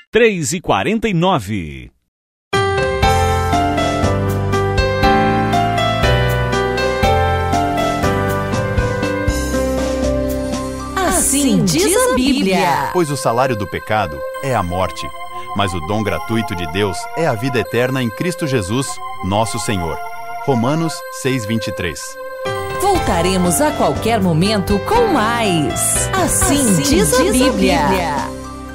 3h49. Assim diz a Bíblia. Pois o salário do pecado é a morte, mas o dom gratuito de Deus é a vida eterna em Cristo Jesus, nosso Senhor. Romanos 6:23. Voltaremos a qualquer momento com mais. Assim diz a Bíblia.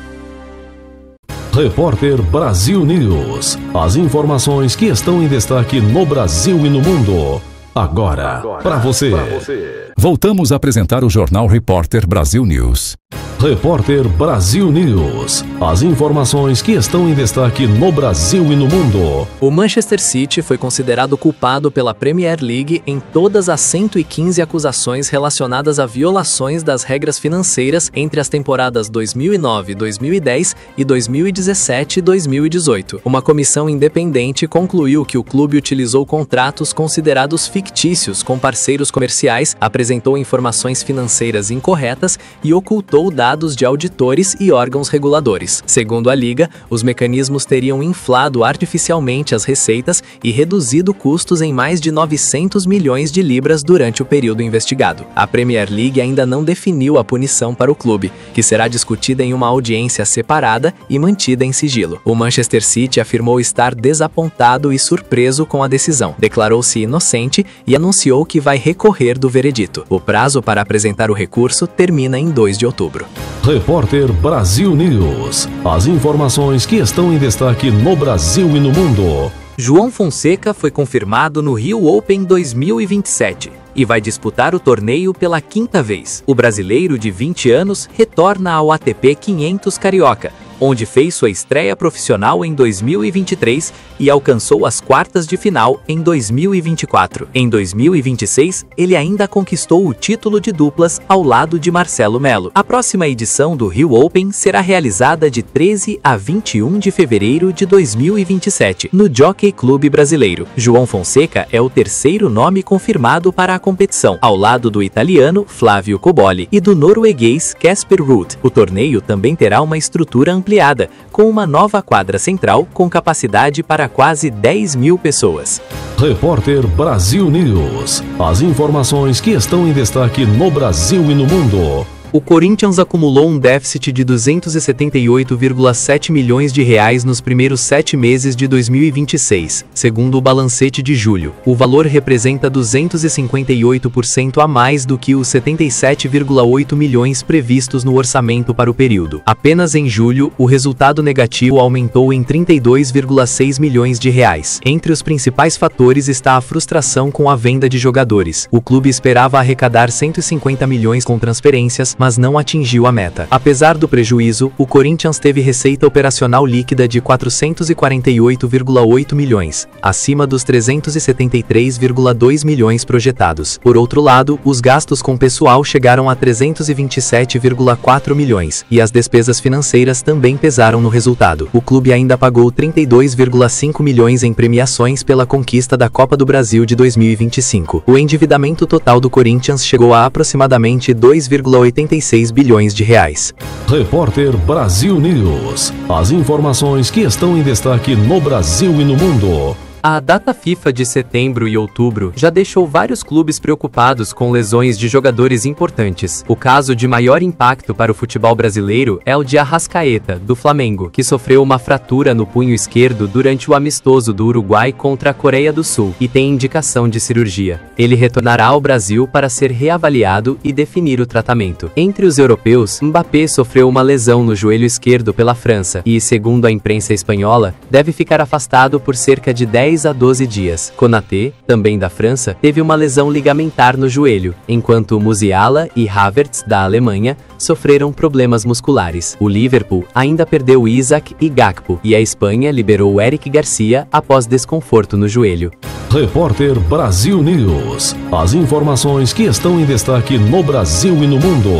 Repórter Brasil News. As informações que estão em destaque no Brasil e no mundo. Agora, para você. Voltamos a apresentar o Jornal Repórter Brasil News. Repórter Brasil News. As informações que estão em destaque no Brasil e no mundo. O Manchester City foi considerado culpado pela Premier League em todas as 115 acusações relacionadas a violações das regras financeiras entre as temporadas 2009-2010 e 2017-2018. Uma comissão independente concluiu que o clube utilizou contratos considerados fictícios com parceiros comerciais, apresentou informações financeiras incorretas e ocultou dados de auditores e órgãos reguladores. Segundo a Liga, os mecanismos teriam inflado artificialmente as receitas e reduzido custos em mais de 900 milhões de libras durante o período investigado. A Premier League ainda não definiu a punição para o clube, que será discutida em uma audiência separada e mantida em sigilo. O Manchester City afirmou estar desapontado e surpreso com a decisão, declarou-se inocente e anunciou que vai recorrer do veredito. O prazo para apresentar o recurso termina em 2 de outubro. Repórter Brasil News. As informações que estão em destaque no Brasil e no mundo. João Fonseca foi confirmado no Rio Open 2027 e vai disputar o torneio pela 5ª vez. O brasileiro de 20 anos retorna ao ATP 500 Carioca, onde fez sua estreia profissional em 2023 e alcançou as quartas de final em 2024. Em 2026, ele ainda conquistou o título de duplas ao lado de Marcelo Melo. A próxima edição do Rio Open será realizada de 13 a 21 de fevereiro de 2027, no Jockey Club Brasileiro. João Fonseca é o terceiro nome confirmado para a competição, ao lado do italiano Flávio Cobolli e do norueguês Casper Ruud. O torneio também terá uma estrutura ampliada, com uma nova quadra central com capacidade para quase 10 mil pessoas. Repórter Brasil News. As informações que estão em destaque no Brasil e no mundo. O Corinthians acumulou um déficit de 278,7 milhões de reais nos primeiros 7 meses de 2026, segundo o balancete de julho. O valor representa 258% a mais do que os 77,8 milhões previstos no orçamento para o período. Apenas em julho, o resultado negativo aumentou em 32,6 milhões de reais. Entre os principais fatores está a frustração com a venda de jogadores. O clube esperava arrecadar 150 milhões com transferências, mas não atingiu a meta. Apesar do prejuízo, o Corinthians teve receita operacional líquida de 448,8 milhões, acima dos 373,2 milhões projetados. Por outro lado, os gastos com pessoal chegaram a 327,4 milhões, e as despesas financeiras também pesaram no resultado. O clube ainda pagou 32,5 milhões em premiações pela conquista da Copa do Brasil de 2025. O endividamento total do Corinthians chegou a aproximadamente 2,86 bilhões de reais. Repórter Brasil News. As informações que estão em destaque no Brasil e no mundo. A data FIFA de setembro e outubro já deixou vários clubes preocupados com lesões de jogadores importantes. O caso de maior impacto para o futebol brasileiro é o de Arrascaeta, do Flamengo, que sofreu uma fratura no punho esquerdo durante o amistoso do Uruguai contra a Coreia do Sul e tem indicação de cirurgia. Ele retornará ao Brasil para ser reavaliado e definir o tratamento. Entre os europeus, Mbappé sofreu uma lesão no joelho esquerdo pela França e, segundo a imprensa espanhola, deve ficar afastado por cerca de 10 a 12 dias. Konaté, também da França, teve uma lesão ligamentar no joelho, enquanto Musiala e Havertz, da Alemanha, sofreram problemas musculares. O Liverpool ainda perdeu Isaac e Gakpo, e a Espanha liberou Eric Garcia após desconforto no joelho. Repórter Brasil News. As informações que estão em destaque no Brasil e no mundo.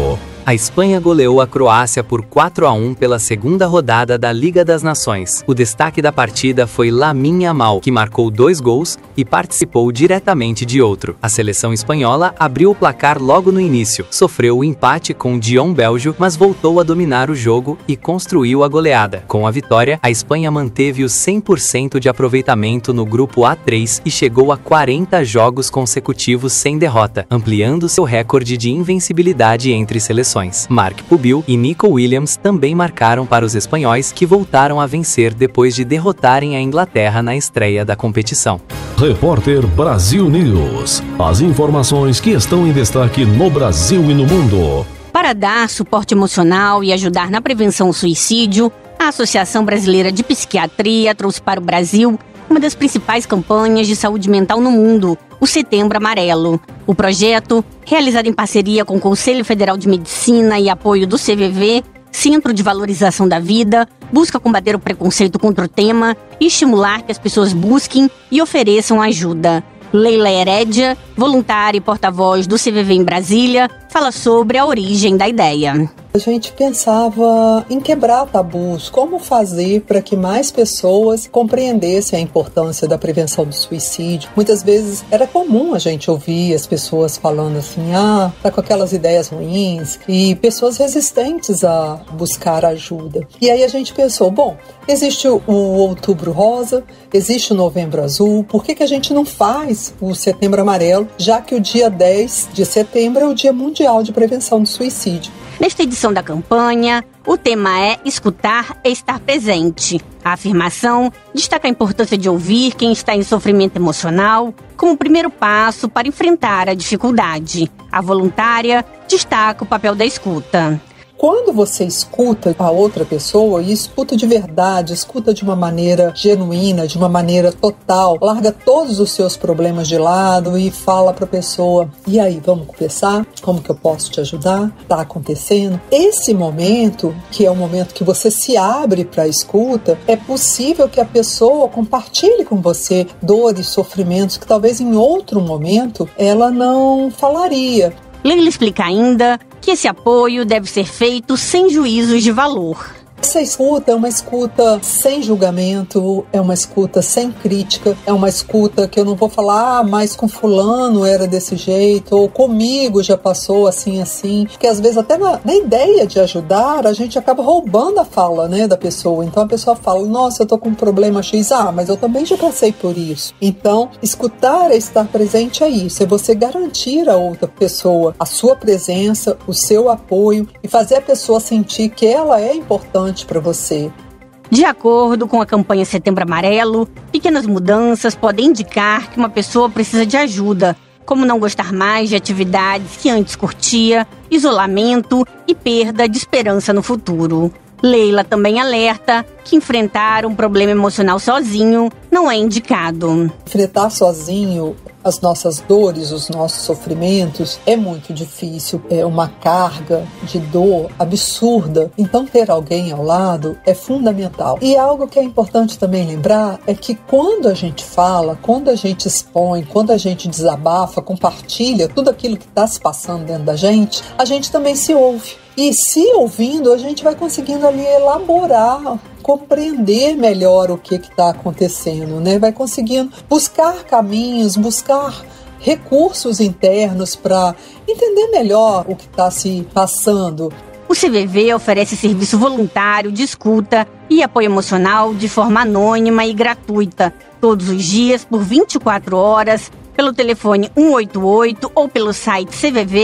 A Espanha goleou a Croácia por 4-1 pela segunda rodada da Liga das Nações. O destaque da partida foi Lamine Yamal, que marcou 2 gols e participou diretamente de outro. A seleção espanhola abriu o placar logo no início, sofreu o empate com Dion Bélgio, mas voltou a dominar o jogo e construiu a goleada. Com a vitória, a Espanha manteve o 100% de aproveitamento no grupo A3 e chegou a 40 jogos consecutivos sem derrota, ampliando seu recorde de invencibilidade entre seleções. Marc Pubil e Nico Williams também marcaram para os espanhóis, que voltaram a vencer depois de derrotarem a Inglaterra na estreia da competição. Repórter Brasil News. As informações que estão em destaque no Brasil e no mundo. Para dar suporte emocional e ajudar na prevenção ao suicídio, a Associação Brasileira de Psiquiatria trouxe para o Brasil uma das principais campanhas de saúde mental no mundo, o Setembro Amarelo. O projeto, realizado em parceria com o Conselho Federal de Medicina e apoio do CVV, Centro de Valorização da Vida, busca combater o preconceito contra o tema e estimular que as pessoas busquem e ofereçam ajuda. Leila Herédia, voluntária e porta-voz do CVV em Brasília, fala sobre a origem da ideia. A gente pensava em quebrar tabus, como fazer para que mais pessoas compreendessem a importância da prevenção do suicídio. Muitas vezes era comum a gente ouvir as pessoas falando assim, tá com aquelas ideias ruins, e pessoas resistentes a buscar ajuda. E aí a gente pensou, bom, existe o Outubro Rosa, existe o Novembro Azul, por que a gente não faz o Setembro Amarelo, já que o dia 10 de setembro é o Dia Mundial de Prevenção do Suicídio? Nesta edição da campanha, o tema é Escutar é Estar Presente. A afirmação destaca a importância de ouvir quem está em sofrimento emocional como primeiro passo para enfrentar a dificuldade. A voluntária destaca o papel da escuta. Quando você escuta a outra pessoa, e escuta de verdade, escuta de uma maneira genuína, de uma maneira total, larga todos os seus problemas de lado e fala para a pessoa, e aí, vamos conversar? Como que eu posso te ajudar? Está acontecendo? Esse momento, que é o momento que você se abre para a escuta, é possível que a pessoa compartilhe com você dores, sofrimentos que talvez em outro momento ela não falaria. Leila explica ainda que esse apoio deve ser feito sem juízos de valor. Essa escuta é uma escuta sem julgamento, é uma escuta sem crítica, é uma escuta que eu não vou falar, mas com fulano era desse jeito, ou comigo já passou assim, porque às vezes até na ideia de ajudar, a gente acaba roubando a fala, né, da pessoa. Então a pessoa fala, nossa, eu tô com um problema X, mas eu também já passei por isso. Então, escutar é estar presente, é isso, é você garantir a outra pessoa a sua presença, o seu apoio e fazer a pessoa sentir que ela é importante para você. De acordo com a campanha Setembro Amarelo, pequenas mudanças podem indicar que uma pessoa precisa de ajuda, como não gostar mais de atividades que antes curtia, isolamento e perda de esperança no futuro. Leila também alerta que enfrentar um problema emocional sozinho não é indicado. Enfrentar sozinho as nossas dores, os nossos sofrimentos é muito difícil, é uma carga de dor absurda. Então ter alguém ao lado é fundamental. E algo que é importante também lembrar é que quando a gente fala, quando a gente expõe, quando a gente desabafa, compartilha tudo aquilo que está se passando dentro da gente, a gente também se ouve. E se ouvindo, a gente vai conseguindo ali elaborar, compreender melhor o que está acontecendo, né? Vai conseguindo buscar caminhos, buscar recursos internos para entender melhor o que está se passando. O CVV oferece serviço voluntário de escuta e apoio emocional de forma anônima e gratuita, todos os dias por 24 horas, pelo telefone 188 ou pelo site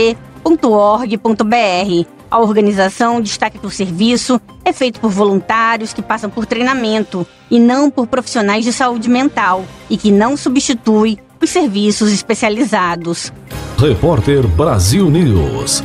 cvv.org.br. A organização destaca que o serviço é feito por voluntários que passam por treinamento e não por profissionais de saúde mental e que não substitui os serviços especializados. Repórter Brasil News.